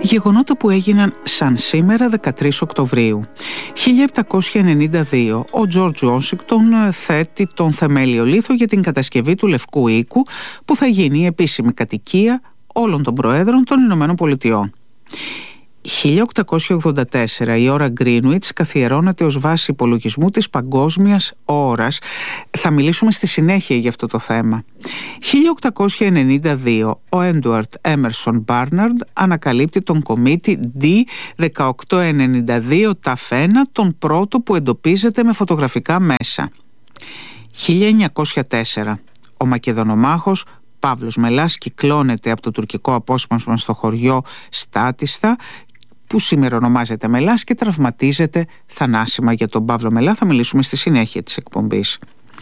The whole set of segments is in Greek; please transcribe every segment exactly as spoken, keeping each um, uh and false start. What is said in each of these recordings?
Γεγονότα που έγιναν σαν σήμερα δεκατρείς Οκτωβρίου. χίλια επτακόσια ενενήντα δύο ο Τζορτζ Ουάσιγκτον θέτει τον θεμέλιο λίθο για την κατασκευή του Λευκού Οίκου, που θα γίνει η επίσημη κατοικία όλων των προέδρων των Ηνωμένων Πολιτειών. χίλια οκτακόσια ογδόντα τέσσερα η ώρα Greenwich καθιερώνεται ως βάση υπολογισμού της παγκόσμιας ώρας. Θα μιλήσουμε στη συνέχεια για αυτό το θέμα. χίλια οκτακόσια ενενήντα δύο ο Έντουαρτ Έμερσον Μπάρναρντ ανακαλύπτει τον κομίτη ντι δεκαοκτώ ενενήντα δύο ταφ ένα, τον πρώτο που εντοπίζεται με φωτογραφικά μέσα. χίλια εννιακόσια τέσσερα ο Μακεδονομάχος Παύλος Μελάς κυκλώνεται από το τουρκικό απόσπασμα στο χωριό Στάτιστα, που σήμερα ονομάζεται Μελάς, και τραυματίζεται θανάσιμα. Για τον Παύλο Μελά θα μιλήσουμε στη συνέχεια της εκπομπής.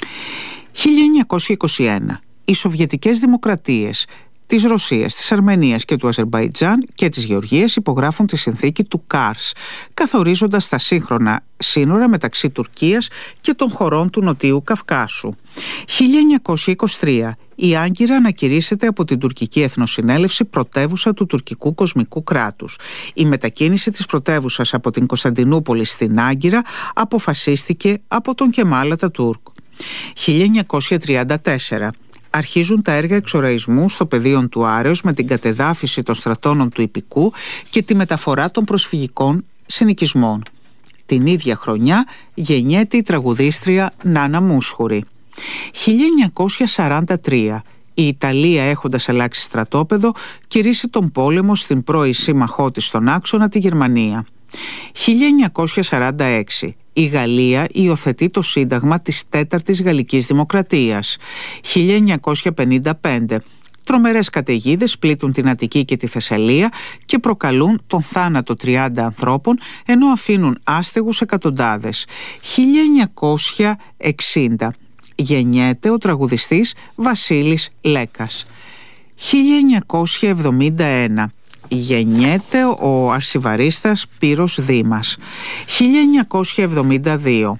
χίλια εννιακόσια είκοσι ένα οι Σοβιετικές Δημοκρατίες της Ρωσίας, της Αρμενίας και του Αζερμπαϊτζάν και της Γεωργίας υπογράφουν τη συνθήκη του Κάρς, καθορίζοντας τα σύγχρονα σύνορα μεταξύ Τουρκίας και των χωρών του Νοτιού Καυκάσου. χίλια εννιακόσια είκοσι τρία η Άγκυρα ανακηρύσσεται από την Τουρκική Εθνοσυνέλευση πρωτεύουσα του τουρκικού κοσμικού κράτους. Η μετακίνηση της πρωτεύουσας από την Κωνσταντινούπολη στην Άγκυρα αποφασίστηκε από τον Κεμάλ Ατατούρκ. χίλια εννιακόσια τριάντα τέσσερα αρχίζουν τα έργα εξοραϊσμού στο πεδίο του Άρεως με την κατεδάφιση των στρατώνων του Ιππικού και τη μεταφορά των προσφυγικών συνοικισμών. Την ίδια χρονιά γεννιέται η τραγουδίστρια Νάνα Μούσχουρη. χίλια εννιακόσια σαράντα τρία η Ιταλία, έχοντας αλλάξει στρατόπεδο, κηρύσσει τον πόλεμο στην πρώη σύμμαχό της στον άξονα, τη Γερμανία. χίλια εννιακόσια σαράντα έξι η Γαλλία υιοθετεί το Σύνταγμα της Τέταρτης Γαλλικής Δημοκρατίας. χίλια εννιακόσια πενήντα πέντε τρομερές καταιγίδες πλήττουν την Αττική και τη Θεσσαλία και προκαλούν τον θάνατο τριάντα ανθρώπων, ενώ αφήνουν άστεγους εκατοντάδες. χίλια εννιακόσια εξήντα γεννιέται ο τραγουδιστής Βασίλης Λέκας. χίλια εννιακόσια εβδομήντα ένα γεννιέται ο αρσιβαρίστας Πύρος Δήμας. χίλια εννιακόσια εβδομήντα δύο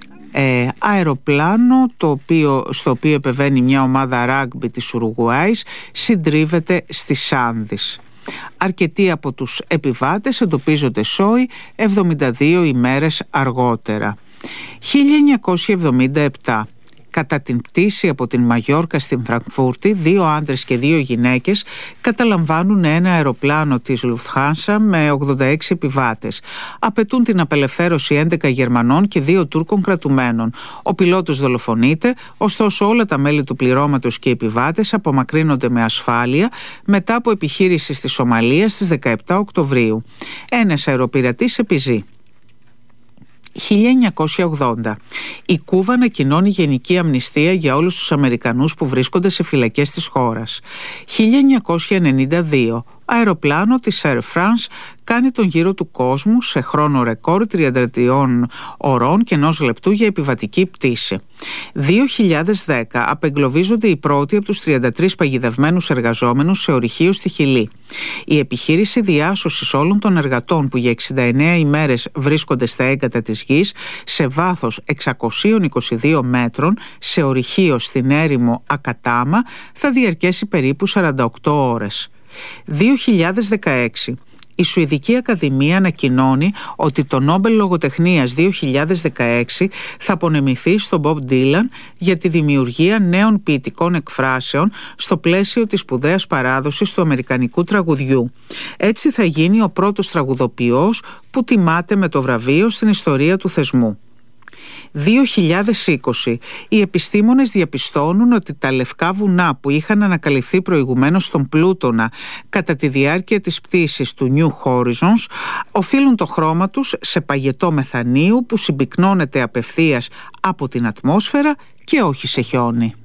ε, αεροπλάνο το οποίο, στο οποίο επεβαίνει μια ομάδα ράγκμπι της Ουρουγουάης συντρίβεται στις Άνδεις. Αρκετοί από τους επιβάτες εντοπίζονται σόι εβδομήντα δύο ημέρες αργότερα. χίλια εννιακόσια εβδομήντα επτά κατά την πτήση από την Μαγιόρκα στην Φραγκφούρτη, δύο άντρες και δύο γυναίκες καταλαμβάνουν ένα αεροπλάνο της Λουφτχάνσα με ογδόντα έξι επιβάτες. Απαιτούν την απελευθέρωση έντεκα Γερμανών και δύο Τούρκων κρατουμένων. Ο πιλότος δολοφονείται, ωστόσο όλα τα μέλη του πληρώματος και οι επιβάτες απομακρύνονται με ασφάλεια μετά από επιχείρηση στη Σομαλία στις δεκαεπτά Οκτωβρίου. Ένας αεροπειρατής επιζεί. χίλια εννιακόσια ογδόντα η Κούβα ανακοινώνει γενική αμνηστία για όλους τους Αμερικανούς που βρίσκονται σε φυλακές της χώρας. χίλια εννιακόσια ενενήντα δύο αεροπλάνο της Air France κάνει τον γύρο του κόσμου σε χρόνο ρεκόρ τριάντα δύο ωρών και ενός λεπτού για επιβατική πτήση. δύο χιλιάδες δέκα απεγκλωβίζονται οι πρώτοι από τους τριάντα τρεις παγιδευμένους εργαζόμενους σε ορυχείο στη Χιλή. Η επιχείρηση διάσωσης όλων των εργατών που για εξήντα εννέα ημέρες βρίσκονται στα έγκατα της γης σε βάθος εξακόσια είκοσι δύο μέτρων σε ορυχείο στην έρημο Ακατάμα θα διαρκέσει περίπου σαράντα οκτώ ώρες. δύο χιλιάδες δεκαέξι η Σουηδική Ακαδημία ανακοινώνει ότι το Νόμπελ Λογοτεχνίας δύο χιλιάδες δεκαέξι θα απονεμηθεί στον Μπομπ Ντίλαν για τη δημιουργία νέων ποιητικών εκφράσεων στο πλαίσιο της σπουδαίας παράδοσης του αμερικανικού τραγουδιού. Έτσι θα γίνει ο πρώτος τραγουδοποιός που τιμάται με το βραβείο στην ιστορία του θεσμού. δύο χιλιάδες είκοσι οι επιστήμονες διαπιστώνουν ότι τα λευκά βουνά που είχαν ανακαλυφθεί προηγουμένως στον Πλούτονα κατά τη διάρκεια της πτήσης του New Horizons οφείλουν το χρώμα τους σε παγετό μεθανίου που συμπυκνώνεται απευθείας από την ατμόσφαιρα και όχι σε χιόνι.